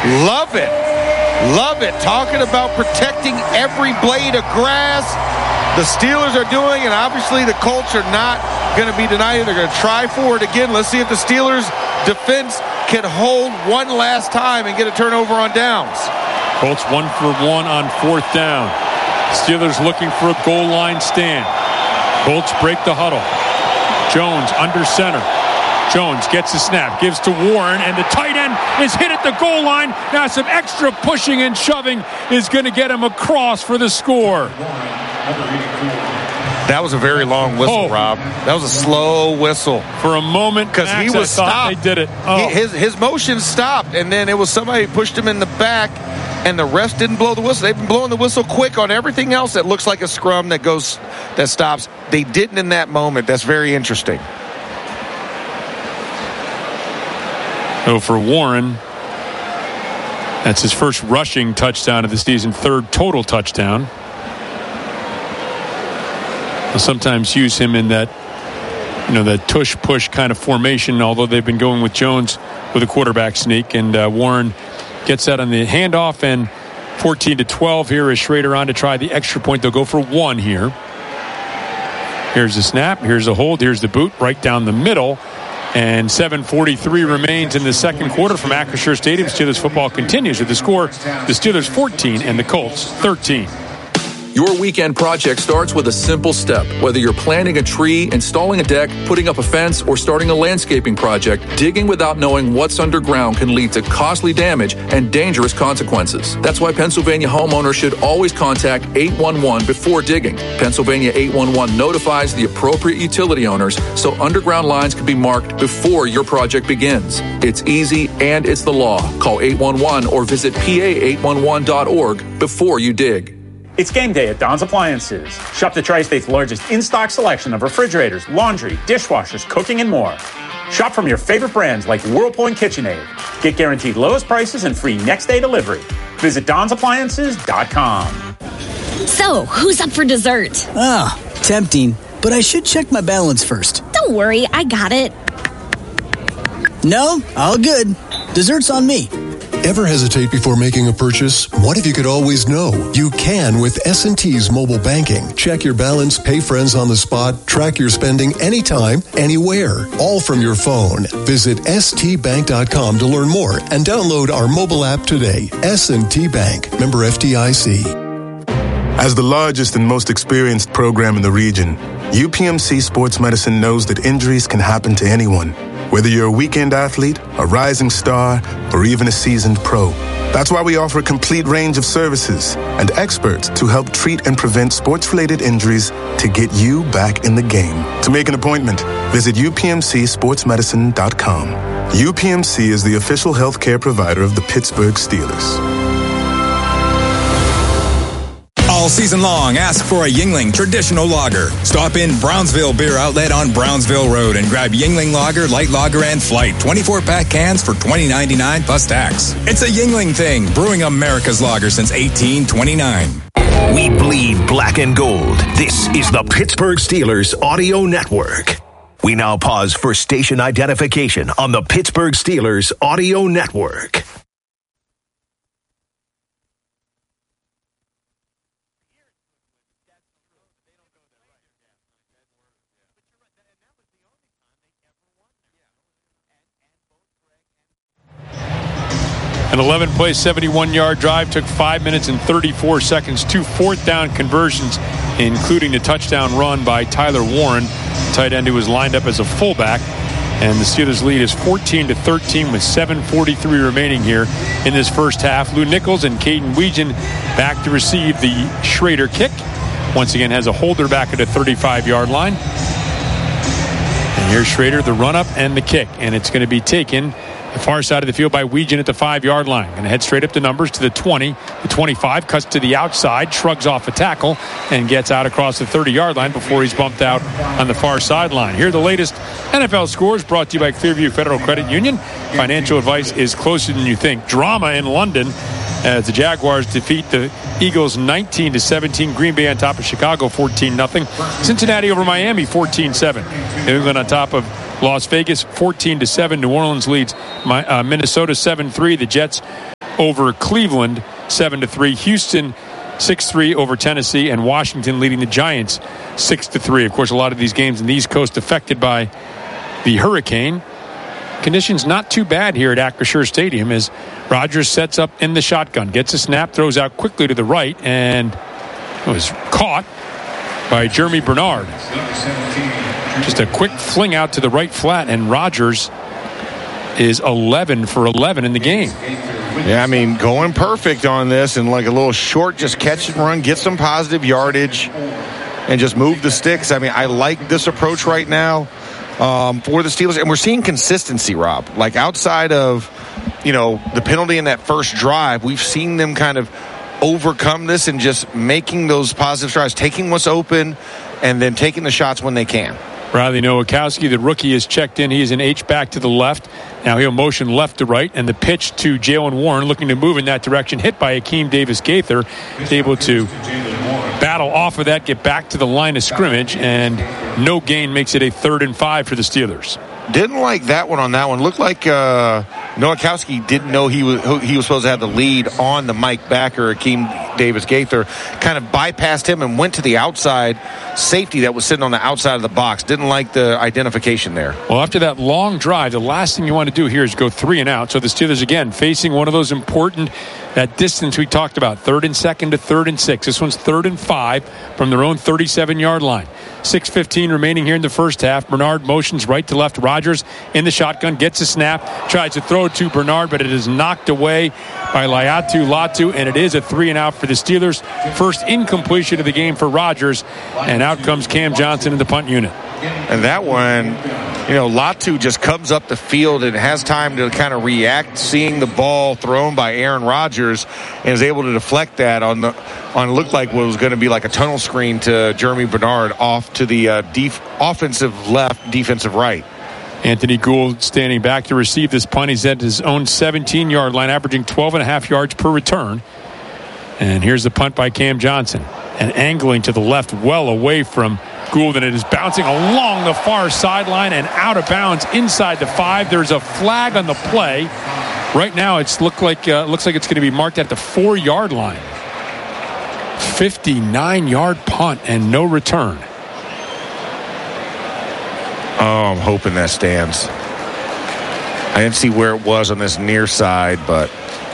Love it. Love it. Talking about protecting every blade of grass. The Steelers are doing, and obviously the Colts are not going to be denied. They're going to try for it again. Let's see if the Steelers' defense can hold one last time and get a turnover on downs. Colts 1 for 1 on 4th down. Steelers looking for a goal line stand. Colts break the huddle. Jones under center. Jones gets the snap, gives to Warren, and the tight end is hit at the goal line. Now some extra pushing and shoving is going to get him across for the score. That was a very long whistle, Rob. That was a slow whistle. For a moment, because he was stopped. They did it. His motion stopped, and then it was somebody who pushed him in the back, and the refs didn't blow the whistle. They've been blowing the whistle quick on everything else that looks like a scrum that stops. They didn't in that moment. That's very interesting. So for Warren, that's his first rushing touchdown of the season, 3rd total touchdown. They'll sometimes use him in that, that tush-push kind of formation, although they've been going with Jones with a quarterback sneak. And Warren gets that on the handoff, and 14-12 here is Schrader on to try the extra point. They'll go for 1 here. Here's the snap. Here's the hold. Here's the boot right down the middle. And 7:43 remains in the second quarter from Acrisure Stadium. Steelers football continues with the score. The Steelers 14 and the Colts 13. Your weekend project starts with a simple step. Whether you're planting a tree, installing a deck, putting up a fence, or starting a landscaping project, digging without knowing what's underground can lead to costly damage and dangerous consequences. That's why Pennsylvania homeowners should always contact 811 before digging. Pennsylvania 811 notifies the appropriate utility owners so underground lines can be marked before your project begins. It's easy and it's the law. Call 811 or visit pa811.org before you dig. It's game day at Don's Appliances. Shop the Tri-State's largest in-stock selection of refrigerators, laundry, dishwashers, cooking, and more. Shop from your favorite brands like Whirlpool and KitchenAid. Get guaranteed lowest prices and free next-day delivery. Visit Don'sAppliances.com. So, who's up for dessert? Tempting, but I should check my balance first. Don't worry, I got it. No, all good. Dessert's on me. Ever hesitate before making a purchase? What if you could always know? You can with S&T's mobile banking. Check your balance, pay friends on the spot, track your spending anytime, anywhere, all from your phone. Visit stbank.com to learn more and download our mobile app today. S&T Bank, member FDIC. As the largest and most experienced program in the region, UPMC Sports Medicine knows that injuries can happen to anyone. Whether you're a weekend athlete, a rising star, or even a seasoned pro. That's why we offer a complete range of services and experts to help treat and prevent sports-related injuries to get you back in the game. To make an appointment, visit upmcsportsmedicine.com. UPMC is the official healthcare provider of the Pittsburgh Steelers. All season long, ask for a Yuengling traditional lager. Stop in Brownsville Beer Outlet on Brownsville Road and grab Yuengling Lager, Light Lager, and Flight 24-pack cans for $20.99 plus tax. It's a Yuengling thing, brewing America's lager since 1829. We bleed black and gold. This is the Pittsburgh Steelers Audio Network. We now pause for station identification on the Pittsburgh Steelers Audio Network. An 11-play, 71-yard drive took 5 minutes and 34 seconds. 2 fourth-down conversions, including the touchdown run by Tyler Warren, tight end who was lined up as a fullback. And the Steelers' lead is 14-13 with 7:43 remaining here in this first half. Lou Nichols and Caden Weegan back to receive the Schrader kick. Once again has a holder back at the 35-yard line. And here's Schrader, the run-up and the kick. And it's going to be taken the far side of the field by Weegan at the 5-yard line. Going to head straight up the numbers to the 20, the 25, cuts to the outside, shrugs off a tackle, and gets out across the 30-yard line before he's bumped out on the far sideline. Here are the latest NFL scores brought to you by Clearview Federal Credit Union. Financial advice is closer than you think. Drama in London as the Jaguars defeat the Eagles 19-17. Green Bay on top of Chicago 14-0. Cincinnati over Miami 14-7. New England on top of Las Vegas 14-7. New Orleans leads Minnesota 7-3. The Jets over Cleveland 7-3. Houston 6-3 over Tennessee, and Washington leading the Giants 6-3. Of course, a lot of these games in the East Coast affected by the hurricane. Conditions not too bad here at Acrisure Stadium as Rodgers sets up in the shotgun, gets a snap, throws out quickly to the right, and was caught by Jeremy Bernard. Just a quick fling out to the right flat, and Rodgers is 11 for 11 in the game. Yeah, I mean, going perfect on this and like a little short, just catch and run, get some positive yardage, and just move the sticks. I mean, I like this approach right now for the Steelers, and we're seeing consistency, Rob. Like outside of, the penalty in that first drive, we've seen them kind of overcome this and just making those positive strides, taking what's open, and then taking the shots when they can. Riley Nowakowski, the rookie, is checked in. He is an H-back to the left. Now he'll motion left to right, and the pitch to Jaylen Warren, looking to move in that direction, hit by Akeem Davis-Gaither, able to battle off of that, get back to the line of scrimmage, and no gain makes it a 3rd and 5 for the Steelers. Didn't like that one on that one. Looked like Nowakowski didn't know he was supposed to have the lead on the Mike backer, Akeem Davis-Gaither. Kind of bypassed him and went to the outside safety that was sitting on the outside of the box. Didn't like the identification there. Well, after that long drive, the last thing you want to do here is go 3 and out. So the Steelers, again, facing one of those important, that distance we talked about, 3rd and 2nd to 3rd and 6. This one's 3rd and 5 from their own 37-yard line. 6:15 remaining here in the first half. Bernard motions right to left. Rodgers in the shotgun, gets a snap, tries to throw it to Bernard, but it is knocked away by Laiatu Latu, and it is a 3 and out for the Steelers. First incompletion of the game for Rodgers, and out comes Cam Johnson in the punt unit. And that one, Latu just comes up the field and has time to kind of react, seeing the ball thrown by Aaron Rodgers, and is able to deflect that on looked like what was going to be like a tunnel screen to Jeremy Bernard off to the offensive left, defensive right. Anthony Gould standing back to receive this punt. He's at his own 17-yard line, averaging 12.5 yards per return. And here's the punt by Cam Johnson. And angling to the left, well away from Gould, and it is bouncing along the far sideline and out of bounds inside the 5. There's a flag on the play. Right now, it looks like it's going to be marked at the 4-yard line. 59-yard punt and no return. Oh, I'm hoping that stands. I didn't see where it was on this near side, but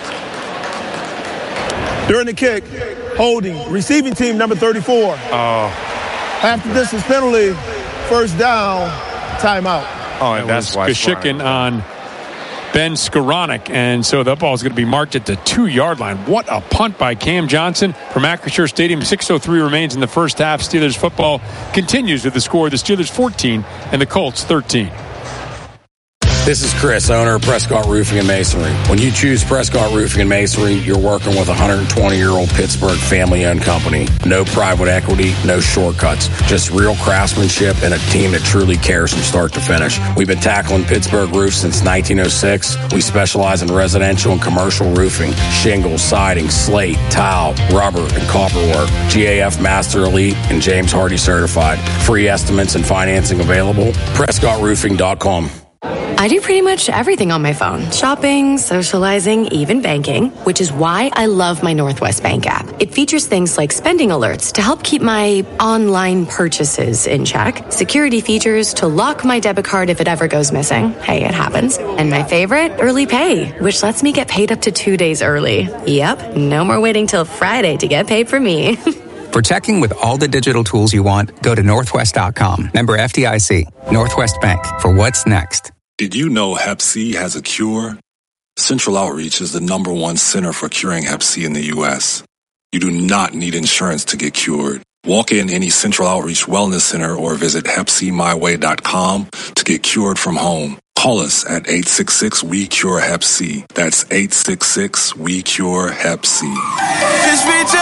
during the kick, holding, receiving team number 34. After distance penalty, first down, timeout. Oh, and that's why Geschicken on Ben Skoranek, and so that ball is going to be marked at the 2-yard line. What a punt by Cam Johnson from Acrisure Stadium. 6:03 remains in the first half. Steelers football continues with the score: the Steelers 14 and the Colts 13. This is Chris, owner of Prescott Roofing and Masonry. When you choose Prescott Roofing and Masonry, you're working with a 120-year-old Pittsburgh family-owned company. No private equity, no shortcuts. Just real craftsmanship and a team that truly cares from start to finish. We've been tackling Pittsburgh roofs since 1906. We specialize in residential and commercial roofing, shingles, siding, slate, tile, rubber, and copper work. GAF Master Elite and James Hardy certified. Free estimates and financing available. PrescottRoofing.com. I do pretty much everything on my phone. Shopping, socializing, even banking, which is why I love my Northwest Bank app. It features things like spending alerts to help keep my online purchases in check, security features to lock my debit card if it ever goes missing. Hey, it happens. And my favorite, early pay, which lets me get paid up to 2 days early. Yep, no more waiting till Friday to get paid for me. For checking with all the digital tools you want, go to Northwest.com. Member FDIC. Northwest Bank. For what's next. Did you know Hep C has a cure? Central Outreach is the #1 center for curing Hep C in the U.S. You do not need insurance to get cured. Walk in any Central Outreach Wellness Center or visit HepCMyWay.com to get cured from home. Call us at 866-WE-CURE-HEP-C. That's 866-WE-CURE-HEP-C. Just reach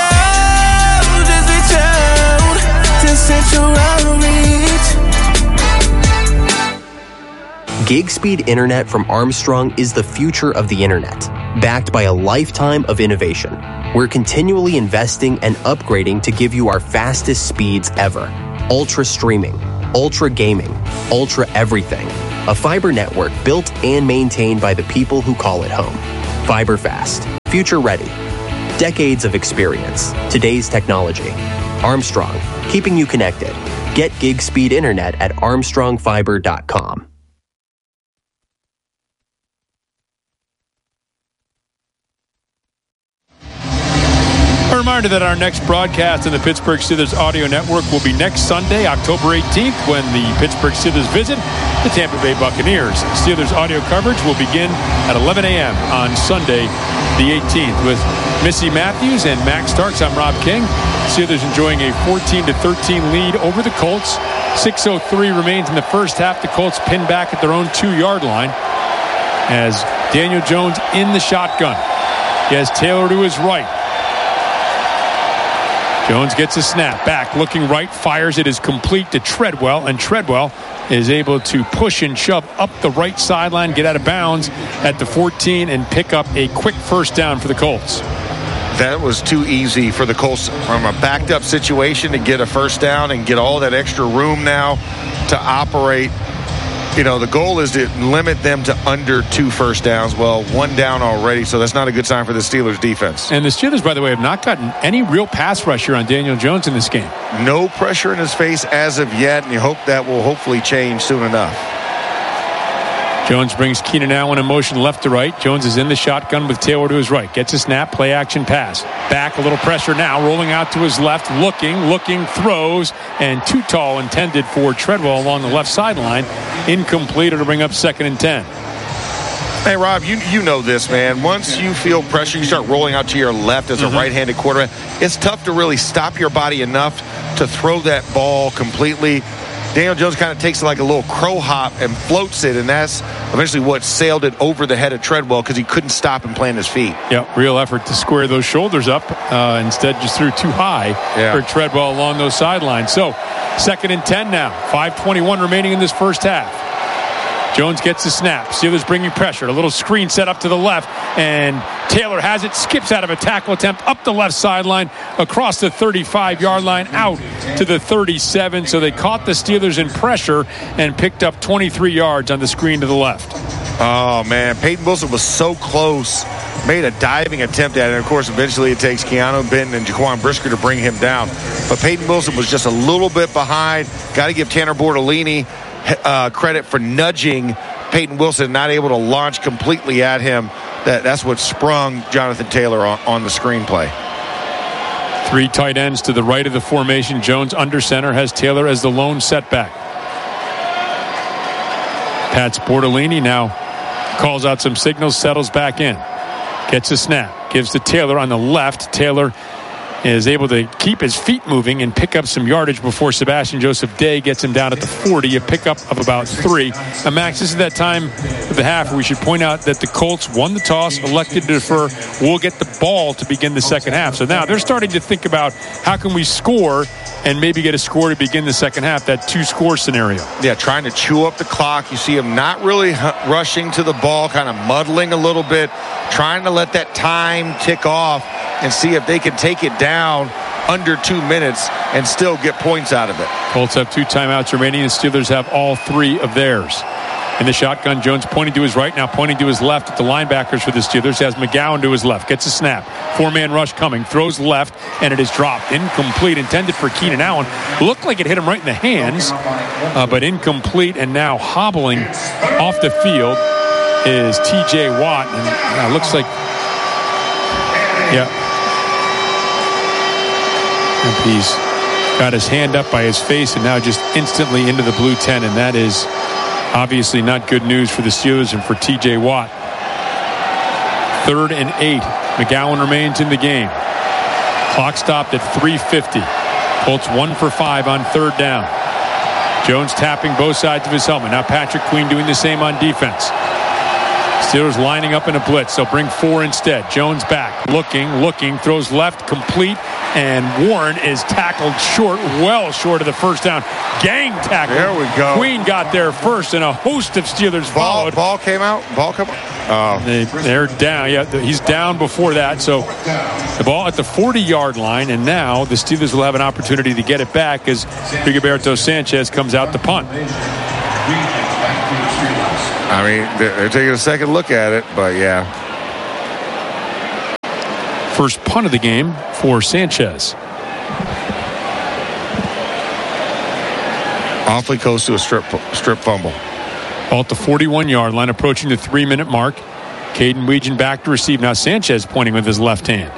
out to Central Outreach. Gig speed internet from Armstrong is the future of the internet, backed by a lifetime of innovation. We're continually investing and upgrading to give you our fastest speeds ever. Ultra streaming, ultra gaming, ultra everything. A fiber network built and maintained by the people who call it home. Fiber Fast. Future ready. Decades of experience. Today's technology. Armstrong, keeping you connected. Get gig speed internet at armstrongfiber.com. A reminder that our next broadcast on the Pittsburgh Steelers Audio Network will be next Sunday, October 18th, when the Pittsburgh Steelers visit the Tampa Bay Buccaneers. Steelers audio coverage will begin at 11 a.m. on Sunday, the 18th. With Missy Matthews and Max Starks, I'm Rob King. Steelers enjoying a 14-13 lead over the Colts. 6:03 remains in the first half. The Colts pin back at their own 2-yard line as Daniel Jones in the shotgun. He has Taylor to his right. Jones gets a snap, back, looking right, fires. It is complete to Treadwell, and Treadwell is able to push and shove up the right sideline, get out of bounds at the 14, and pick up a quick first down for the Colts. That was too easy for the Colts from a backed-up situation to get a first down and get all that extra room now to operate. You know, the goal is to limit them to under 2 first downs. Well, 1 down already, so that's not a good sign for the Steelers defense. And the Steelers, by the way, have not gotten any real pass pressure on Daniel Jones in this game. No pressure in his face as of yet, and you hope that will hopefully change soon enough. Jones brings Keenan Allen in motion left to right. Jones is in the shotgun with Taylor to his right. Gets a snap, play action pass. Back, a little pressure now, rolling out to his left, looking, throws, and too tall intended for Treadwell along the left sideline. Incomplete. It'll bring up 2nd and 10. Hey, Rob, you know this, man. Once you feel pressure, you start rolling out to your left as a right-handed quarterback. It's tough to really stop your body enough to throw that ball completely. Daniel Jones kind of takes it like a little crow hop and floats it, and that's eventually what sailed it over the head of Treadwell because he couldn't stop and plant his feet. Yep, real effort to square those shoulders up. Instead, just threw too high for Treadwell along those sidelines. So, 2nd and 10 now. 5:21 remaining in this first half. Jones gets the snap. Steelers bringing pressure. A little screen set up to the left, and Taylor has it. Skips out of a tackle attempt up the left sideline, across the 35-yard line, out to the 37. So they caught the Steelers in pressure and picked up 23 yards on the screen to the left. Oh, man. Peyton Wilson was so close. Made a diving attempt at it. And, of course, eventually it takes Keanu Benton and Jaquan Brisker to bring him down. But Peyton Wilson was just a little bit behind. Got to give Tanner Bortolini credit for nudging Peyton Wilson, not able to launch completely at him. That's what sprung Jonathan Taylor on the screenplay. 3 tight ends to the right of the formation. Jones under center, has Taylor as the lone setback. Pats Bortolini now calls out some signals, settles back in. Gets a snap, gives to Taylor on the left. Taylor is able to keep his feet moving and pick up some yardage before Sebastian Joseph Day gets him down at the 40, a pickup of about 3. Now, Max, this is that time of the half where we should point out that the Colts won the toss, elected to defer. We'll get the ball to begin the second half. So now they're starting to think about how can we score and maybe get a score to begin the second half, that 2-score scenario. Yeah, trying to chew up the clock. You see him not really rushing to the ball, kind of muddling a little bit, trying to let that time tick off and see if they can take it down under 2 minutes and still get points out of it. Colts have 2 timeouts remaining. The Steelers have all 3 of theirs. In the shotgun, Jones pointing to his right, now pointing to his left at the linebackers for the Steelers. Has McGowan to his left. Gets a snap. 4-man rush coming. Throws left, and it is dropped. Incomplete. Intended for Keenan Allen. Looked like it hit him right in the hands, but incomplete. And now hobbling off the field is T.J. Watt. And looks like, and he's got his hand up by his face and now just instantly into the blue 10, and that is obviously not good news for the Steelers and for T.J. Watt. 3rd and 8. McGowan remains in the game. Clock stopped at 3:50. Colts 1 for 5 on 3rd down. Jones tapping both sides of his helmet. Now Patrick Queen doing the same on defense. Steelers lining up in a blitz. They'll bring 4 instead. Jones back. Looking. Throws left. Complete. And Warren is tackled short, well short of the first down. Gang tackle. There we go. Queen got there first, and a host of Steelers followed. Ball came out. They're down. Yeah, he's down before that. So the ball at the 40-yard line, and now the Steelers will have an opportunity to get it back as Rigoberto Sanchez comes out to punt. I mean, they're taking a second look at it, but yeah. first punt of the game for Sanchez. Awfully close to a strip fumble. Ball at the 41-yard line, approaching the 3-minute mark. Caden Weegan back to receive. Now Sanchez pointing with his left hand.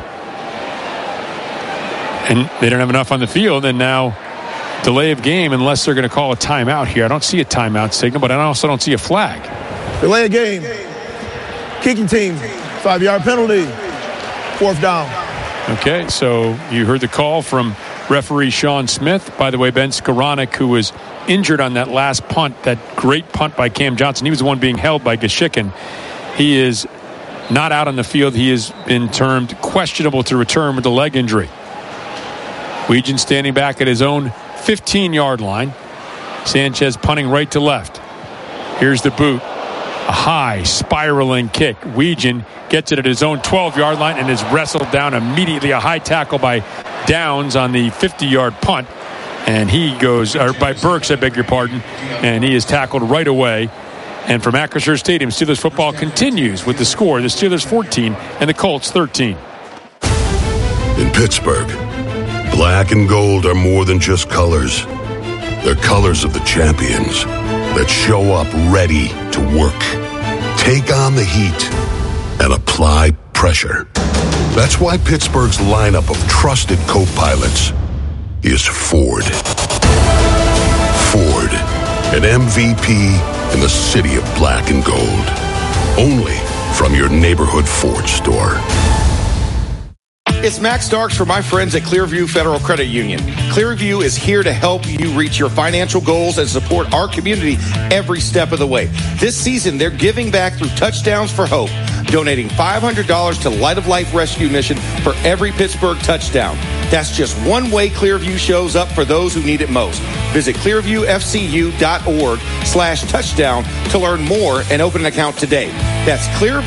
And they don't have enough on the field, and now delay of game unless they're going to call a timeout here. I don't see a timeout signal, but I also don't see a flag. Delay of game. Kicking team. 5-yard penalty. 4th down. Okay, so you heard the call from referee Sean Smith. By the way, Ben Skoranek, who was injured on that last punt, that great punt by Cam Johnson. He was the one being held by Geschicken. He is not out on the field. He has been termed questionable to return with a leg injury. Weegan standing back at his own 15-yard line. Sanchez punting right to left. Here's the boot. A high spiraling kick. Weegan gets it at his own 12-yard line and is wrestled down immediately. A high tackle by Downs on the 50-yard punt. And he goes, or by Burks, I beg your pardon. And he is tackled right away. And from Acrisure Stadium, Steelers football continues with the score. The Steelers 14 and the Colts 13. In Pittsburgh, black and gold are more than just colors. They're colors of the champions that show up ready to work, take on the heat, and apply pressure. That's why Pittsburgh's lineup of trusted co-pilots is Ford. Ford, an MVP in the city of black and gold. Only from your neighborhood Ford store. It's Max Starks for my friends at Clearview Federal Credit Union. Clearview is here to help you reach your financial goals and support our community every step of the way. This season, they're giving back through Touchdowns for Hope, donating $500 to Light of Life Rescue Mission for every Pittsburgh touchdown. That's just one way Clearview shows up for those who need it most. Visit clearviewfcu.org/touchdown to learn more and open an account today. That's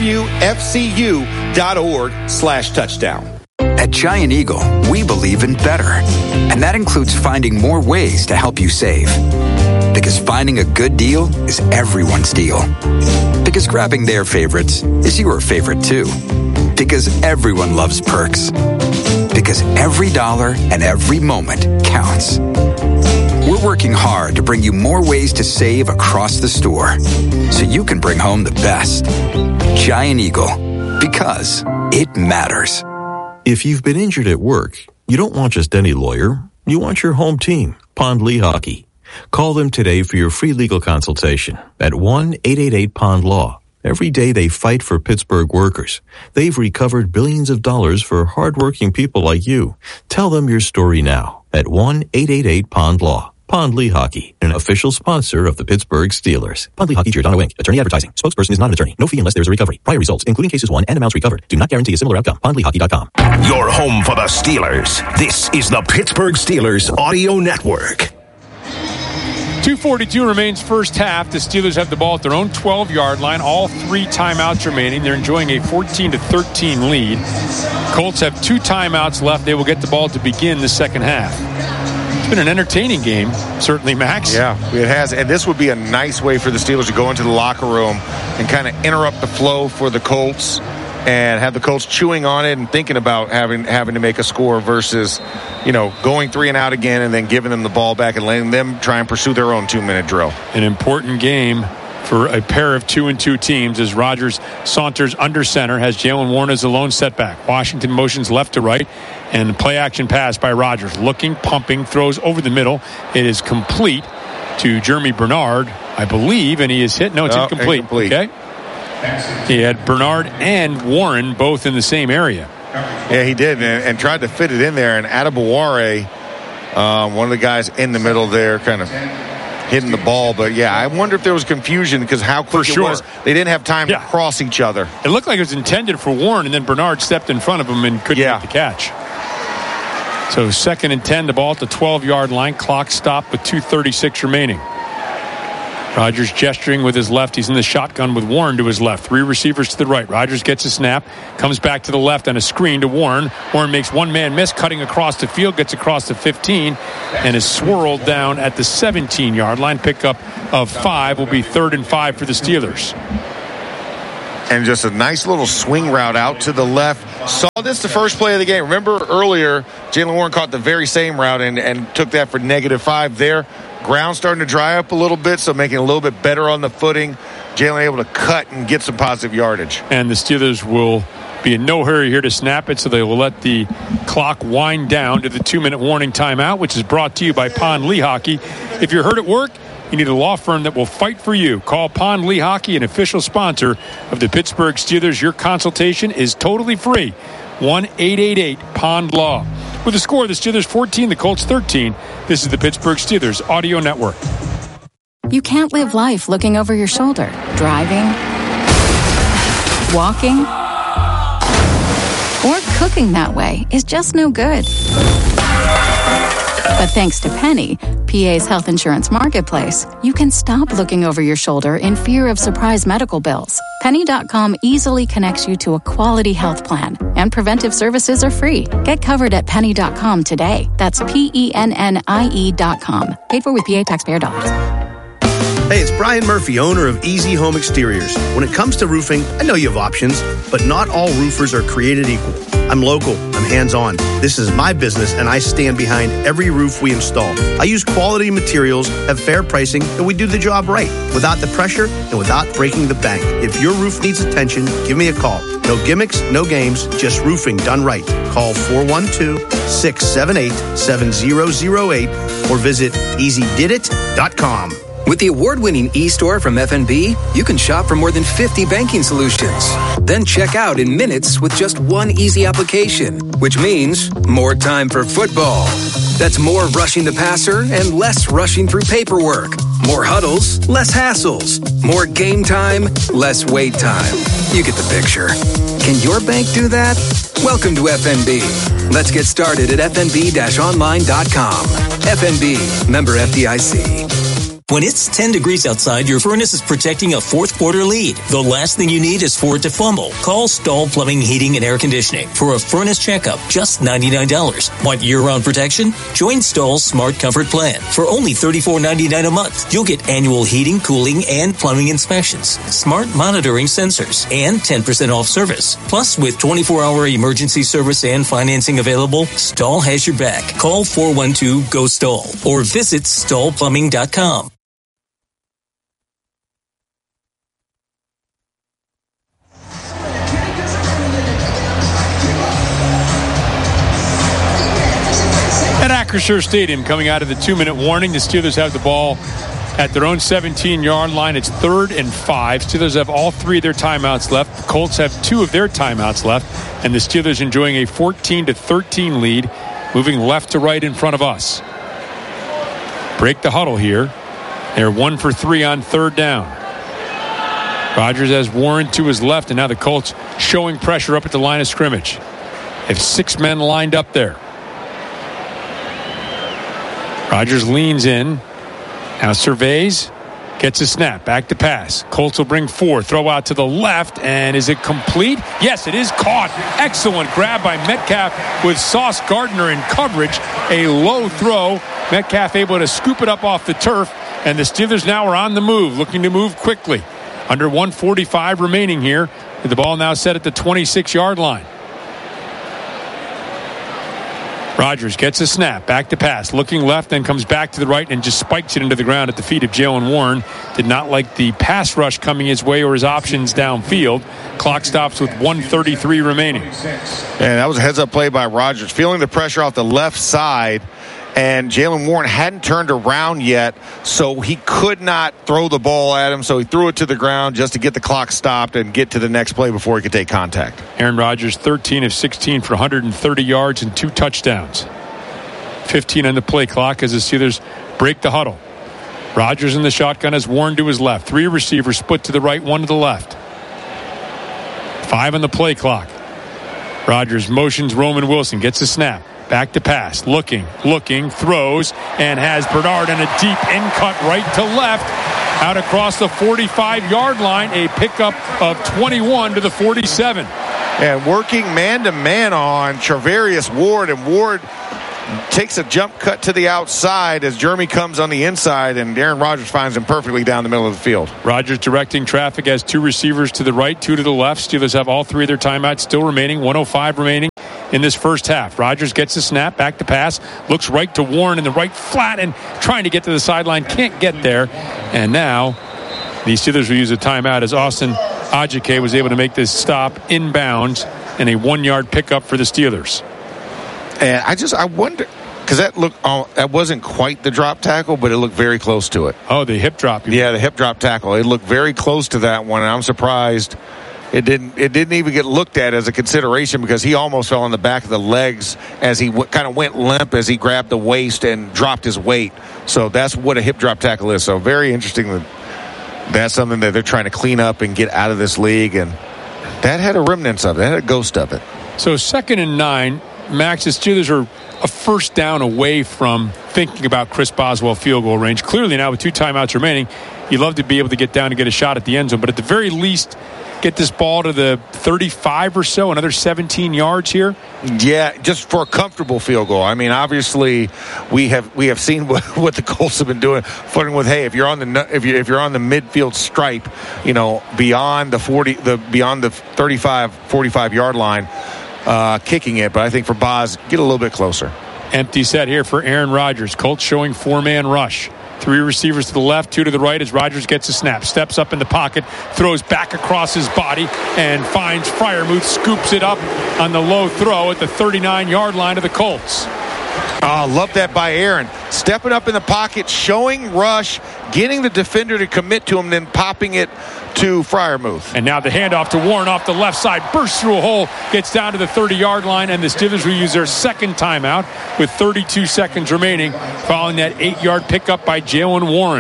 clearviewfcu.org/touchdown. At Giant Eagle, we believe in better. And that includes finding more ways to help you save. Because finding a good deal is everyone's deal. Because grabbing their favorites is your favorite too. Because everyone loves perks. Because every dollar and every moment counts. We're working hard to bring you more ways to save across the store so you can bring home the best. Giant Eagle. Because it matters. If you've been injured at work, you don't want just any lawyer. You want your home team, Pond Lehocky. Call them today for your free legal consultation at 1-888-POND-LAW. Every day they fight for Pittsburgh workers. They've recovered billions of dollars for hardworking people like you. Tell them your story now at 1-888-POND-LAW. Pond Lehocky, an official sponsor of the Pittsburgh Steelers. Pond Lehocky, Giordano Inc. Attorney advertising. Spokesperson is not an attorney. No fee unless there is a recovery. Prior results, including cases won and amounts recovered, do not guarantee a similar outcome. PondLehocky.com. Your home for the Steelers. This is the Pittsburgh Steelers Audio Network. 2:42 remains first half. The Steelers have the ball at their own 12-yard line. All 3 timeouts remaining. They're enjoying a 14-13 lead. Colts have 2 timeouts left. They will get the ball to begin the second half. It's been an entertaining game, certainly, Max. Yeah, it has. And this would be a nice way for the Steelers to go into the locker room and kind of interrupt the flow for the Colts and have the Colts chewing on it and thinking about having to make a score versus, going 3 and out again and then giving them the ball back and letting them try and pursue their own 2-minute drill. An important game for a pair of 2-2 teams as Rodgers saunters under center, has Jaylen Warren as a lone setback. Washington motions left to right, and play action pass by Rodgers. Looking, pumping, throws over the middle. It is complete to Jeremy Bernard, I believe, and he is hit. No, it's incomplete. Okay. He had Bernard and Warren both in the same area. Yeah, he did, and tried to fit it in there. And Adebawore, one of the guys in the middle there, kind of hitting the ball. But, yeah, I wonder if there was confusion because how quick it was. They didn't have time to cross each other. It looked like it was intended for Warren, and then Bernard stepped in front of him and couldn't make the catch. So 2nd and 10, the ball at the 12-yard line. Clock stopped with 2:36 remaining. Rodgers gesturing with his left. He's in the shotgun with Warren to his left. 3 receivers to the right. Rodgers gets a snap, comes back to the left on a screen to Warren. Warren makes one-man miss, cutting across the field, gets across the 15, and is swirled down at the 17-yard line. Pickup of 5 will be 3rd and 5 for the Steelers. and just a nice little swing route out to the left. Saw this the first play of the game. Remember earlier, Jaylen Warren caught the very same route and took that for -5 there. Ground starting to dry up a little bit, so making it a little bit better on the footing. Jaylen able to cut and get some positive yardage. And the Steelers will be in no hurry here to snap it, so they will let the clock wind down to the 2-minute warning timeout, which is brought to you by Pond Lehocky. If you're hurt at work, you need a law firm that will fight for you. Call Pond Lehocky, an official sponsor of the Pittsburgh Steelers. Your consultation is totally free. 1-888-POND-LAW. With the score, the Steelers 14, the Colts 13. This is the Pittsburgh Steelers Audio Network. You can't live life looking over your shoulder. Driving, walking, or cooking that way is just no good. But thanks to Penny, PA's health insurance marketplace, you can stop looking over your shoulder in fear of surprise medical bills. Penny.com easily connects you to a quality health plan, and preventive services are free. Get covered at Penny.com today. That's PENNIE.com. Paid for with PA taxpayer dollars. Hey, it's Brian Murphy, owner of Easy Home Exteriors. When it comes to roofing, I know you have options, but not all roofers are created equal. I'm local. I'm hands-on. This is my business, and I stand behind every roof we install. I use quality materials, have fair pricing, and we do the job right, without the pressure and without breaking the bank. If your roof needs attention, give me a call. No gimmicks, no games, just roofing done right. Call 412-678-7008 or visit EasyDidIt.com. With the award-winning eStore from FNB, you can shop for more than 50 banking solutions. Then check out in minutes with just one easy application, which means more time for football. That's more rushing the passer and less rushing through paperwork. More huddles, less hassles. More game time, less wait time. You get the picture. Can your bank do that? Welcome to FNB. Let's get started at fnb-online.com. FNB, member FDIC. When it's 10 degrees outside, your furnace is protecting a fourth quarter lead. The last thing you need is for it to fumble. Call Stahl Plumbing, Heating, and Air Conditioning for a furnace checkup, just $99. Want year-round protection? Join Stahl's Smart Comfort Plan. For only $34.99 a month, you'll get annual heating, cooling, and plumbing inspections, smart monitoring sensors, and 10% off service. Plus, with 24-hour emergency service and financing available, Stahl has your back. Call 412-GO-STAHL or visit stahlplumbing.com. At Acrisure Stadium, coming out of the 2-minute warning, the Steelers have the ball at their own 17-yard line. It's 3rd and 5. Steelers have all 3 of their timeouts left. The Colts have 2 of their timeouts left. And the Steelers enjoying a 14-13 lead, moving left to right in front of us. Break the huddle here. They're 1 for 3 on 3rd down. Rodgers has Warren to his left, and now the Colts showing pressure up at the line of scrimmage. They have 6 men lined up there. Rodgers leans in, now surveys, gets a snap, back to pass. Colts will bring 4, throw out to the left, and is it complete? Yes, it is caught. Excellent grab by Metcalf with Sauce Gardner in coverage. A low throw. Metcalf able to scoop it up off the turf, and the Steelers now are on the move, looking to move quickly. Under 1:45 remaining here, with the ball now set at the 26-yard line. Rodgers gets a snap, back to pass, looking left, then comes back to the right and just spikes it into the ground at the feet of Jaylen Warren. Did not like the pass rush coming his way or his options downfield. Clock stops with 1:33 remaining. And that was a heads-up play by Rodgers, feeling the pressure off the left side, and Jaylen Warren hadn't turned around yet, so he could not throw the ball at him, so he threw it to the ground just to get the clock stopped and get to the next play before he could take contact. Aaron Rodgers, 13 of 16 for 130 yards and 2 touchdowns. 15 on the play clock as the Steelers break the huddle. Rodgers in the shotgun as Warren to his left. 3 receivers split to the right, 1 to the left. 5 on the play clock. Rodgers motions Roman Wilson, gets a snap. Back to pass, looking, throws, and has Bernard in a deep in cut right to left. Out across the 45-yard line, a pickup of 21 to the 47. And working man-to-man on Charvarius Ward, and Ward takes a jump cut to the outside as Jeremy comes on the inside, and Aaron Rodgers finds him perfectly down the middle of the field. Rodgers directing traffic, has 2 receivers to the right, 2 to the left. Steelers have all 3 of their timeouts still remaining, 1:05 remaining in this first half. Rodgers gets the snap, back to pass, looks right to Warren in the right flat and trying to get to the sideline, can't get there. And now the Steelers will use a timeout as Austin Ajike was able to make this stop inbounds and a 1-yard pickup for the Steelers. And I wonder, because that wasn't quite the drop tackle, but it looked very close to it. Oh, the hip drop. Yeah, the hip drop tackle. It looked very close to that one, and I'm surprised it didn't even get looked at as a consideration, because he almost fell on the back of the legs as he kind of went limp as he grabbed the waist and dropped his weight. So that's what a hip drop tackle is. So very interesting that's something that they're trying to clean up and get out of this league, and that had a remnants of it. That had a ghost of it. So 2nd and 9. Max, the Steelers are a first down away from thinking about Chris Boswell field goal range. Clearly now with 2 timeouts remaining, you'd love to be able to get down and get a shot at the end zone, but at the very least, get this ball to the 35 or so, another 17 yards here. Yeah, just for a comfortable field goal. I mean, obviously, we have seen what the Colts have been doing, flirting with, hey, if you're on the midfield stripe, beyond the 35, 45 yard line, kicking it. But I think for Boz, get a little bit closer. Empty set here for Aaron Rodgers. Colts showing 4-man rush. 3 receivers to the left, 2 to the right as Rodgers gets a snap. Steps up in the pocket, throws back across his body, and finds Freiermuth, scoops it up on the low throw at the 39-yard line of the Colts. Oh, love that by Aaron. Stepping up in the pocket, showing rush, getting the defender to commit to him, then popping it to Freiermuth. And now the handoff to Warren off the left side, bursts through a hole, gets down to the 30-yard line, and the Steelers will use their 2nd timeout with 32 seconds remaining following that 8-yard pickup by Jaylen Warren.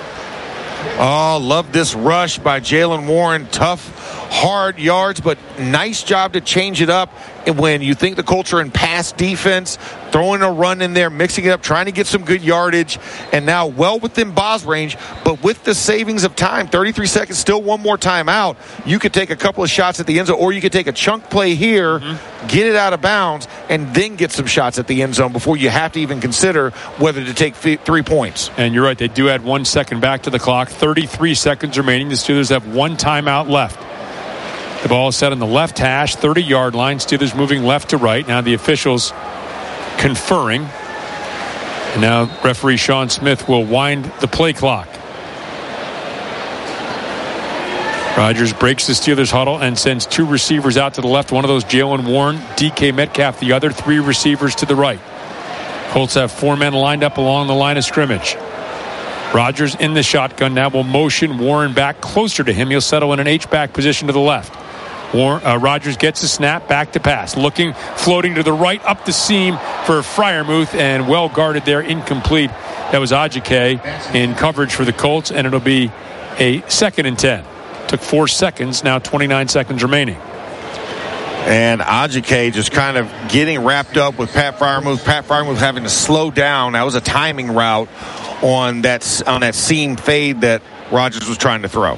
Oh, love this rush by Jaylen Warren. Tough, hard yards, but nice job to change it up. And when you think the Colts are in pass defense, throwing a run in there, mixing it up, trying to get some good yardage, and now well within Boz range, but with the savings of time, 33 seconds, still one more timeout, you could take a couple of shots at the end zone, or you could take a chunk play here, get it out of bounds, and then get some shots at the end zone before you have to even consider whether to take 3 points. And you're right, they do add 1 second back to the clock, 33 seconds remaining. The Steelers have 1 timeout left. The ball is set on the left hash, 30-yard line. Steelers moving left to right. Now the officials conferring. And now referee Sean Smith will wind the play clock. Rodgers breaks the Steelers huddle and sends 2 receivers out to the left. One of those Jaylen Warren, DK Metcalf, the other 3 receivers to the right. Colts have 4 men lined up along the line of scrimmage. Rodgers in the shotgun now will motion Warren back closer to him. He'll settle in an H-back position to the left. Rodgers gets a snap, back to pass. Looking, floating to the right, up the seam for Freiermuth, and well guarded there, incomplete. That was Ajike in coverage for the Colts, and it'll be a 2nd and 10. Took 4 seconds, now 29 seconds remaining. And Ajike just kind of getting wrapped up with Pat Freiermuth. Pat Freiermuth having to slow down. That was a timing route on that seam fade that Rodgers was trying to throw.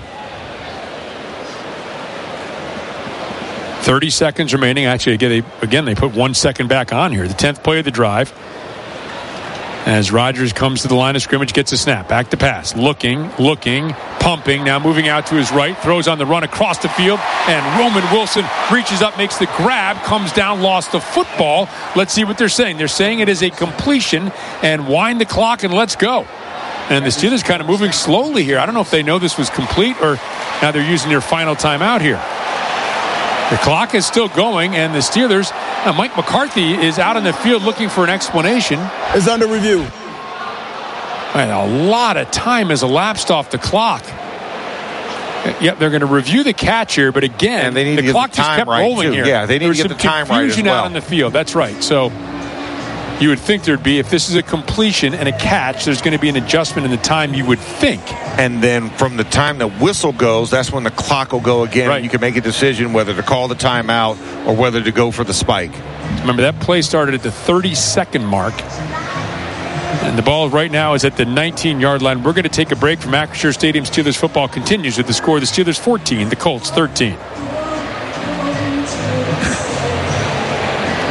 30 seconds remaining. Actually, again, they put 1 second back on here. The 10th play of the drive. As Rodgers comes to the line of scrimmage, gets a snap. Back to pass. Looking, pumping. Now moving out to his right. Throws on the run across the field. And Roman Wilson reaches up, makes the grab, comes down, lost the football. Let's see what they're saying. They're saying it is a completion and wind the clock and let's go. And the Steelers kind of moving slowly here. I don't know if they know this was complete or now they're using their final timeout here. The clock is still going, and the Steelers, Mike McCarthy is out on the field looking for an explanation. It's under review. And a lot of time has elapsed off the clock. Yep, they're going to review the catch here, but again, the clock just kept rolling here. Yeah, they need to get the time right as well. There's some confusion out on the field. That's right. So you would think there'd be, if this is a completion and a catch, there's going to be an adjustment in the time, you would think. And then from the time the whistle goes, that's when the clock will go again. Right. You can make a decision whether to call the timeout or whether to go for the spike. Remember, that play started at the 30-second mark. And the ball right now is at the 19-yard line. We're going to take a break from Acrisure Stadium. Steelers football continues with the score. The Steelers 14, the Colts 13.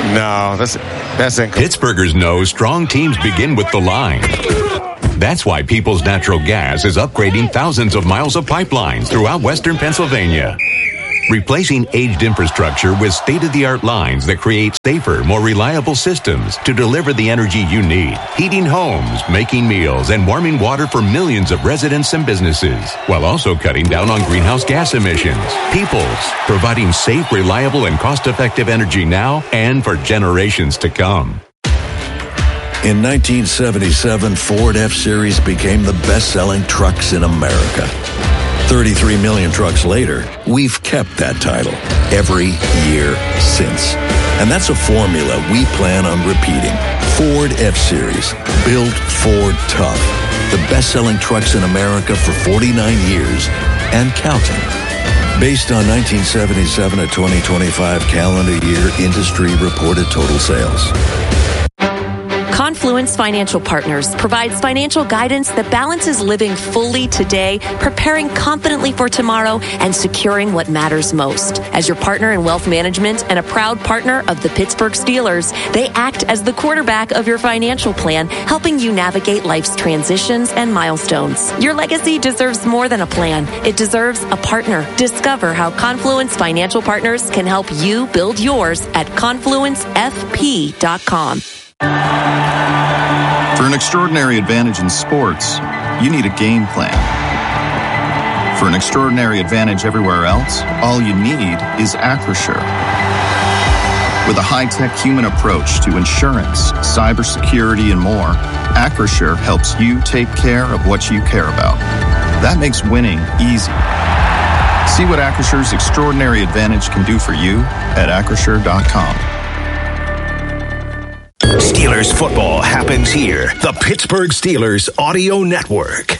No, that's incorrect. Pittsburghers know strong teams begin with the line. That's why People's Natural Gas is upgrading thousands of miles of pipelines throughout western Pennsylvania. Replacing aged infrastructure with state-of-the-art lines that create safer, more reliable systems to deliver the energy you need. Heating homes, making meals, and warming water for millions of residents and businesses, while also cutting down on greenhouse gas emissions. Peoples, providing safe, reliable, and cost-effective energy now and for generations to come. In 1977, Ford F-Series became the best-selling trucks in America. 33 million trucks later, we've kept that title every year since. And that's a formula we plan on repeating. Ford F-Series, built Ford tough. The best-selling trucks in America for 49 years and counting. Based on 1977 to 2025 calendar year industry reported total sales. Confluence Financial Partners provides financial guidance that balances living fully today, preparing confidently for tomorrow, and securing what matters most. As your partner in wealth management and a proud partner of the Pittsburgh Steelers, they act as the quarterback of your financial plan, helping you navigate life's transitions and milestones. Your legacy deserves more than a plan. It deserves a partner. Discover how Confluence Financial Partners can help you build yours at confluencefp.com. For an extraordinary advantage in sports, you need a game plan. For an extraordinary advantage everywhere else, all you need is Acrisure. With a high-tech human approach to insurance, cybersecurity, and more, Acrisure helps you take care of what you care about. That makes winning easy. See what Acrissure's extraordinary advantage can do for you at Acrisure.com. Steelers football happens here. The Pittsburgh Steelers Audio Network.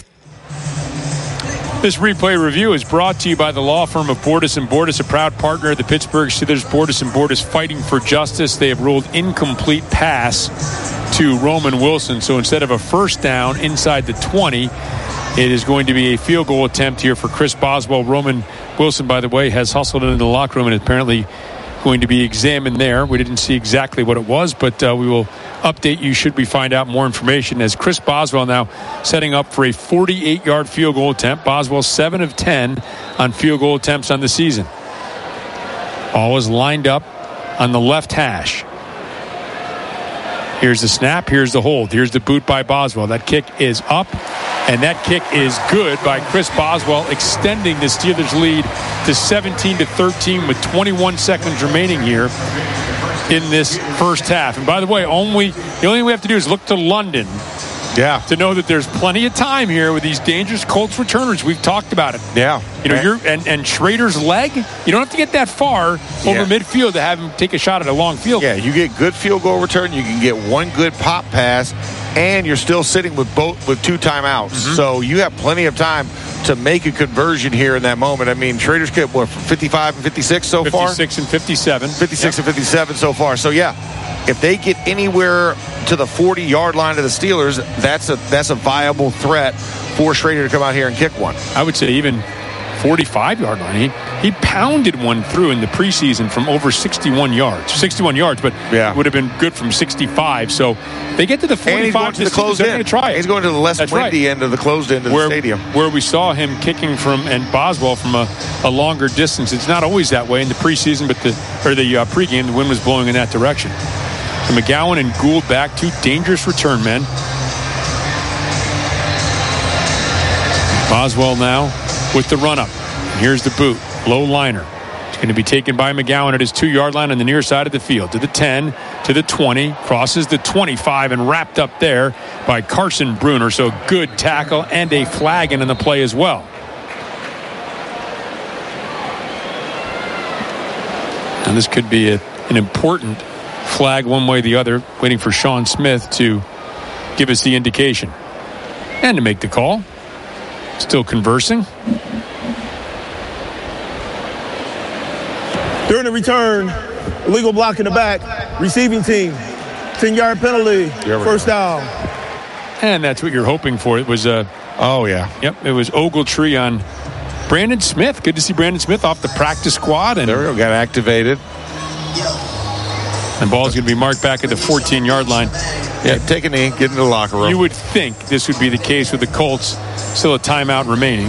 This replay review is brought to you by the law firm of Bordas & Bordas, a proud partner of the Pittsburgh Steelers. Bordas & Bordas fighting for justice. They have ruled incomplete pass to Roman Wilson. So instead of a first down inside the 20, it is going to be a field goal attempt here for Chris Boswell. Roman Wilson, by the way, has hustled into the locker room and apparently going to be examined there. We didn't see exactly what it was, but we will update you should we find out more information, as Chris Boswell now setting up for a 48-yard field goal attempt. Boswell 7 of 10 on field goal attempts on the season. All is lined up on the left hash. Here's the snap. Here's the hold. Here's the boot by Boswell. That kick is up, and that kick is good by Chris Boswell, extending the Steelers' lead to 17-13 with 21 seconds remaining here in this first half. And by the way, the only thing we have to do is look to London to know that there's plenty of time here with these dangerous Colts returners. We've talked about it. Yeah. You know, and Schrader's leg, you don't have to get that far over midfield to have him take a shot at a long field. Yeah, you get good field goal return, you can get one good pop pass, and you're still sitting with two timeouts. Mm-hmm. So you have plenty of time to make a conversion here in that moment. I mean, Schrader's get 55 and 56 so far? 56 and 57. 56 and 57 so far. So, yeah, if they get anywhere to the 40-yard line of the Steelers, that's a viable threat for Schrader to come out here and kick one. I would say even 45-yard line. He pounded one through in the preseason from over 61 yards. 61 yards, but it would have been good from 65. So they get to the 45. And he's going to the closed end. Try it. He's going to the less windy end of the closed end of the stadium. Where we saw him kicking from, and Boswell from a longer distance. It's not always that way in the preseason, but the pregame, the wind was blowing in that direction. So McGowan and Gould back, two dangerous return men. Boswell now with the run-up. Here's the boot. Low liner. It's going to be taken by McGowan at his 2-yard line on the near side of the field. To the 10, to the 20, crosses the 25, and wrapped up there by Carson Bruner. So good tackle and a flag in the play as well. And this could be an important flag one way or the other, waiting for Sean Smith to give us the indication and to make the call. Still conversing. During the return, illegal block in the back, receiving team, 10-yard penalty, first down. And that's what you're hoping for. It was it was Ogletree on Brandon Smith. Good to see Brandon Smith off the practice squad. And there we go, got activated. The ball's going to be marked back at the 14-yard line. Yeah, take a knee, get in the locker room. You would think this would be the case with the Colts. Still a timeout remaining.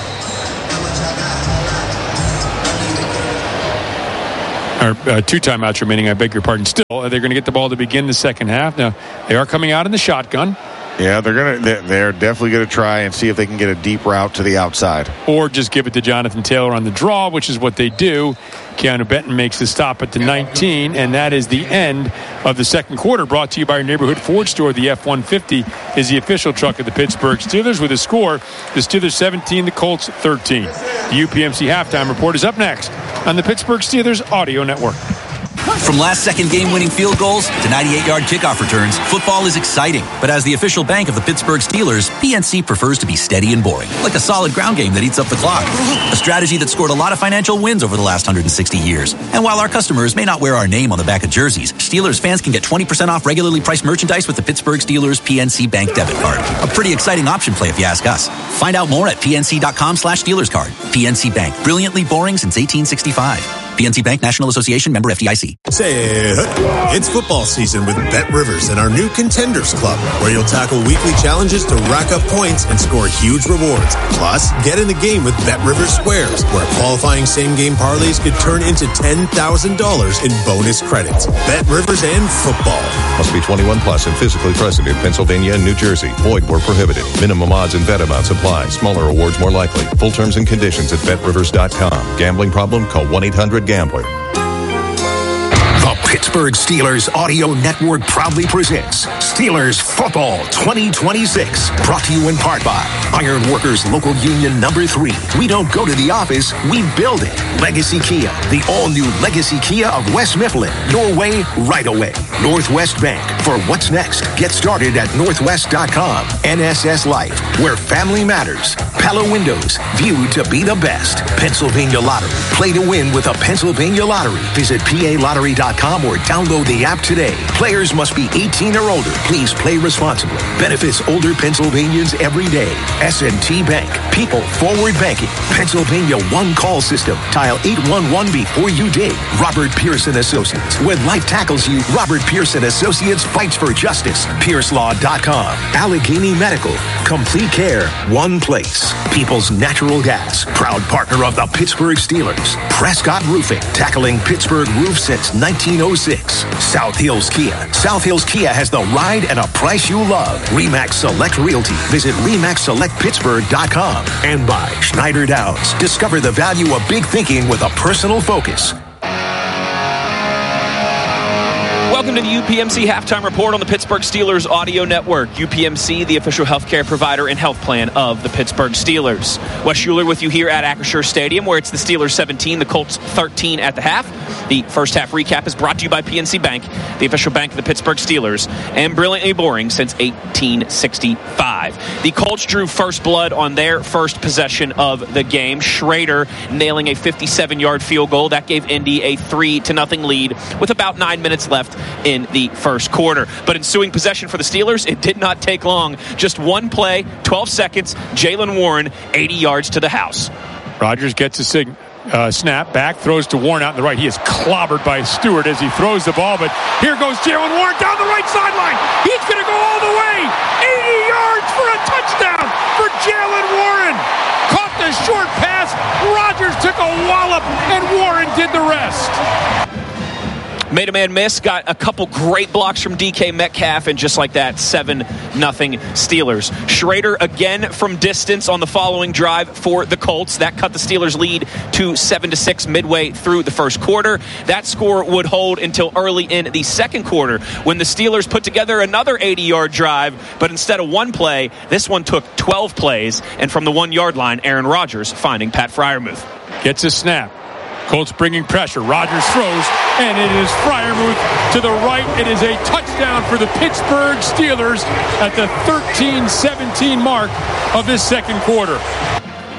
Or 2 timeouts remaining, I beg your pardon. Still, they're going to get the ball to begin the second half. Now, they are coming out in the shotgun. Yeah, they're definitely going to try and see if they can get a deep route to the outside. Or just give it to Jonathan Taylor on the draw, which is what they do. Keanu Benton makes the stop at the 19, and that is the end of the second quarter. Brought to you by your neighborhood Ford store. The F-150 is the official truck of the Pittsburgh Steelers. With a score, the Steelers 17, the Colts 13. The UPMC halftime report is up next on the Pittsburgh Steelers Audio Network. From last-second game-winning field goals to 98-yard kickoff returns, football is exciting. But as the official bank of the Pittsburgh Steelers, PNC prefers to be steady and boring, like a solid ground game that eats up the clock. A strategy that scored a lot of financial wins over the last 160 years. And while our customers may not wear our name on the back of jerseys, Steelers fans can get 20% off regularly priced merchandise with the Pittsburgh Steelers PNC Bank debit card. A pretty exciting option play if you ask us. Find out more at pnc.com/Steelers card. PNC Bank, brilliantly boring since 1865. PNC Bank, National Association, member FDIC. Say, it's football season with Bet Rivers and our new Contenders Club, where you'll tackle weekly challenges to rack up points and score huge rewards. Plus, get in the game with Bet Rivers Squares, where qualifying same-game parlays could turn into $10,000 in bonus credits. Bet Rivers and football. Must be 21 plus and physically present in Pennsylvania and New Jersey. Void where prohibited. Minimum odds and bet amounts apply. Smaller awards more likely. Full terms and conditions at BetRivers.com. Gambling problem? Call 1-800-GAMBLER. The Pittsburgh Steelers Audio Network proudly presents Steelers Football 2026. Brought to you in part by Iron Workers Local Union Number 3. We don't go to the office, we build it. Legacy Kia, the all-new Legacy Kia of West Mifflin. Your way, right away. Northwest Bank. For what's next, get started at northwest.com. NSS Life, where family matters. Pella Windows, viewed to be the best. Pennsylvania Lottery. Play to win with a Pennsylvania Lottery. Visit PALottery.com or download the app today. Players must be 18 or older. Please play responsibly. Benefits older Pennsylvanians every day. S&T Bank. People forward banking. Pennsylvania One Call System. Dial 811 before you dig. Robert Pearson Associates. When life tackles you, Robert Pearson Associates fights for justice. PierceLaw.com. Allegheny Medical. Complete care. One place. People's Natural Gas. Proud partner of the Pittsburgh Steelers. Prescott Roofing. Tackling Pittsburgh roofs since 1906. South Hills Kia. South Hills Kia has the ride and a price you love. RE/MAX Select Realty. Visit RE/MAXSelectPittsburgh.com. And by Schneider Downs. Discover the value of big thinking with a personal focus. Welcome to the UPMC Halftime Report on the Pittsburgh Steelers Audio Network. UPMC, the official healthcare provider and health plan of the Pittsburgh Steelers. Wes Schuler with you here at Acrisure Stadium, where it's the Steelers 17, the Colts 13 at the half. The first half recap is brought to you by PNC Bank, the official bank of the Pittsburgh Steelers, and brilliantly boring since 1865. The Colts drew first blood on their first possession of the game. Schrader nailing a 57-yard field goal. That gave Indy a 3-0 lead with about 9 minutes left in the first quarter. But ensuing possession for the Steelers, it did not take long. Just one play, 12 seconds, Jaylen Warren, 80 yards to the house. Rodgers gets a snap back, throws to Warren out in the right. He is clobbered by Stewart as he throws the ball, but here goes Jaylen Warren down the right sideline. He's going to go all the way. 80 yards for a touchdown for Jaylen Warren. Caught the short pass. Rodgers took a wallop, and Warren did the rest. Made a man miss, got a couple great blocks from DK Metcalf, and just like that, 7-0 Steelers. Schrader again from distance on the following drive for the Colts. That cut the Steelers' lead to 7-6 midway through the first quarter. That score would hold until early in the second quarter when the Steelers put together another 80-yard drive, but instead of one play, this one took 12 plays, and from the 1-yard line, Aaron Rodgers finding Pat Freiermuth. Gets a snap. Colts bringing pressure. Rodgers throws, and it is Freiermuth to the right. It is a touchdown for the Pittsburgh Steelers at the 13-17 mark of this second quarter.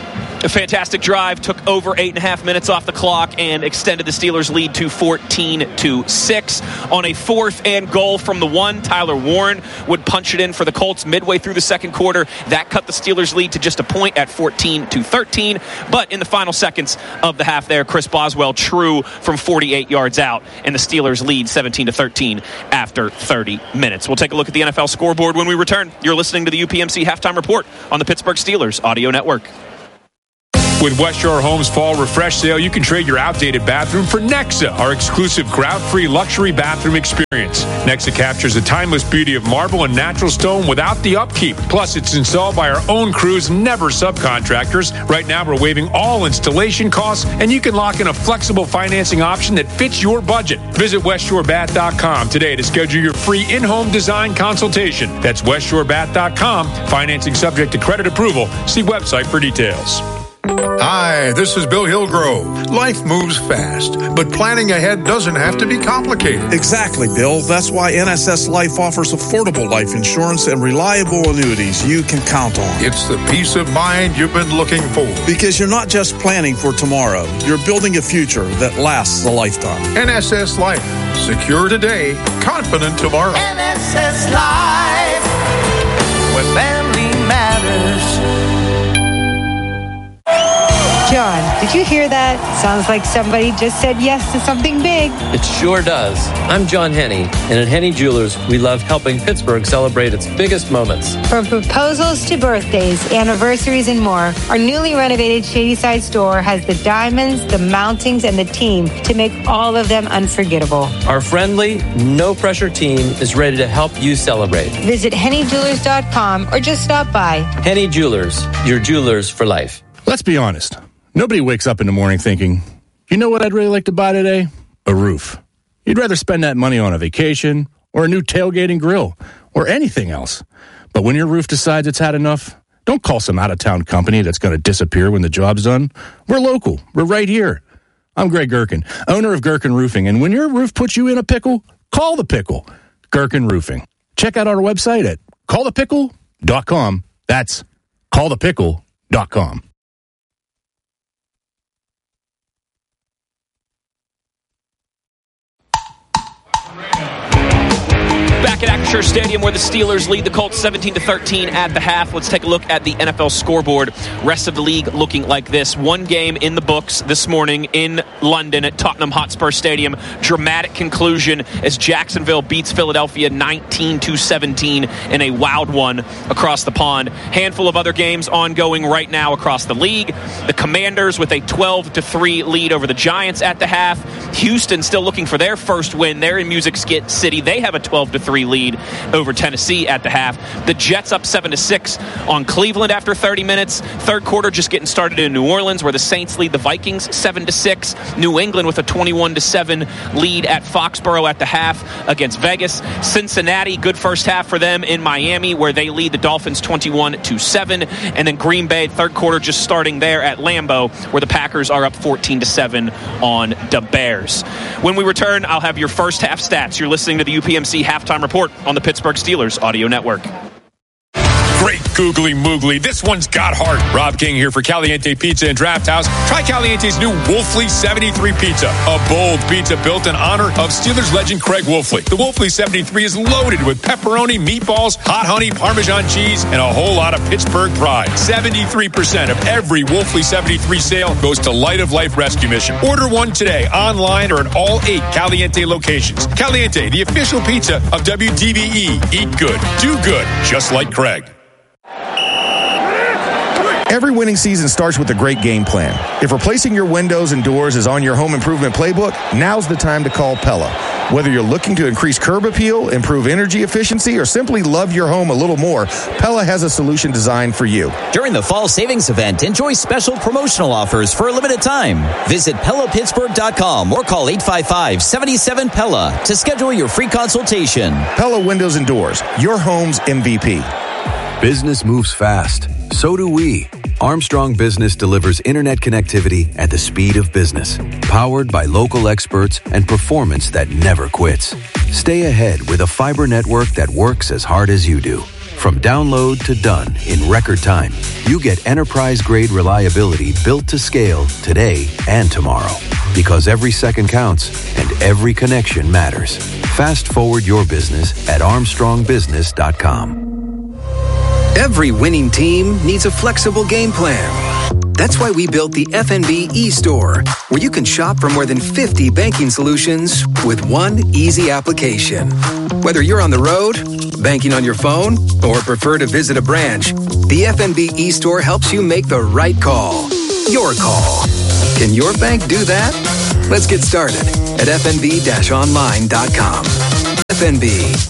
A fantastic drive, took over 8.5 minutes off the clock and extended the Steelers' lead to 14-6. On a 4th and goal from the 1, Tyler Warren would punch it in for the Colts midway through the second quarter. That cut the Steelers' lead to just a point at 14-13. But in the final seconds of the half there, Chris Boswell true from 48 yards out, and the Steelers lead 17-13 after 30 minutes. We'll take a look at the NFL scoreboard when we return. You're listening to the UPMC Halftime Report on the Pittsburgh Steelers Audio Network. With West Shore Homes Fall Refresh Sale, you can trade your outdated bathroom for Nexa, our exclusive grout-free luxury bathroom experience. Nexa captures the timeless beauty of marble and natural stone without the upkeep. Plus, it's installed by our own crews, never subcontractors. Right now, we're waiving all installation costs, and you can lock in a flexible financing option that fits your budget. Visit WestShoreBath.com today to schedule your free in-home design consultation. That's WestShoreBath.com. Financing subject to credit approval. See website for details. Hi, this is Bill Hillgrove. Life moves fast, but planning ahead doesn't have to be complicated. Exactly, Bill. That's why NSS Life offers affordable life insurance and reliable annuities you can count on. It's the peace of mind you've been looking for. Because you're not just planning for tomorrow, you're building a future that lasts a lifetime. NSS Life. Secure today, confident tomorrow. NSS Life, where family matters. John, did you hear that? Sounds like somebody just said yes to something big. It sure does. I'm John Henney, and at Henney Jewelers, we love helping Pittsburgh celebrate its biggest moments. From proposals to birthdays, anniversaries, and more, our newly renovated Shadyside store has the diamonds, the mountings, and the team to make all of them unforgettable. Our friendly, no-pressure team is ready to help you celebrate. Visit HenneyJewelers.com or just stop by. Henney Jewelers, your jewelers for life. Let's be honest. Nobody wakes up in the morning thinking, you know what I'd really like to buy today? A roof. You'd rather spend that money on a vacation or a new tailgating grill or anything else. But when your roof decides it's had enough, don't call some out-of-town company that's going to disappear when the job's done. We're local. We're right here. I'm Greg Gherkin, owner of Gherkin Roofing. And when your roof puts you in a pickle, call the pickle. Gherkin Roofing. Check out our website at callthepickle.com. That's callthepickle.com. Back at Acrisure Stadium where the Steelers lead the Colts 17-13 at the half. Let's take a look at the NFL scoreboard. Rest of the league looking like this. One game in the books this morning in London at Tottenham Hotspur Stadium. Dramatic conclusion as Jacksonville beats Philadelphia 19-17 in a wild one across the pond. Handful of other games ongoing right now across the league. The Commanders with a 12-3 lead over the Giants at the half. Houston still looking for their first win. They're in Music City. They have a 12-3 lead over Tennessee at the half. The Jets up 7-6 on Cleveland after 30 minutes. Third quarter just getting started in New Orleans where the Saints lead the Vikings 7-6. New England with a 21-7 lead at Foxborough at the half against Vegas. Cincinnati, good first half for them in Miami where they lead the Dolphins 21-7. And then Green Bay, third quarter just starting there at Lambeau where the Packers are up 14-7 on the Bears. When we return, I'll have your first half stats. You're listening to the UPMC Halftime Report on the Pittsburgh Steelers Audio Network. Great googly moogly. This one's got heart. Rob King here for Caliente Pizza and Draft House. Try Caliente's new Wolfley 73 Pizza, a bold pizza built in honor of Steelers legend Craig Wolfley. The Wolfley 73 is loaded with pepperoni, meatballs, hot honey, Parmesan cheese, and a whole lot of Pittsburgh pride. 73% of every Wolfley 73 sale goes to Light of Life Rescue Mission. Order one today, online or at all 8 Caliente locations. Caliente, the official pizza of WDBE. Eat good, do good, just like Craig. Every winning season starts with a great game plan. If replacing your windows and doors is on your home improvement playbook, now's the time to call Pella. Whether you're looking to increase curb appeal, improve energy efficiency, or simply love your home a little more, Pella has a solution designed for you. During the fall savings event, enjoy special promotional offers for a limited time. Visit PellaPittsburgh.com or call 855-77-PELLA to schedule your free consultation. Pella Windows and Doors, your home's MVP. Business moves fast. So do we. Armstrong Business delivers internet connectivity at the speed of business, powered by local experts and performance that never quits. Stay ahead with a fiber network that works as hard as you do. From download to done in record time, you get enterprise-grade reliability built to scale today and tomorrow. Because every second counts and every connection matters. Fast forward your business at ArmstrongBusiness.com. Every winning team needs a flexible game plan. That's why we built the FNB e-store, where you can shop for more than 50 banking solutions with one easy application. Whether you're on the road, banking on your phone, or prefer to visit a branch, the FNB e-store helps you make the right call. Your call. Can your bank do that? Let's get started at fnb-online.com. FNB.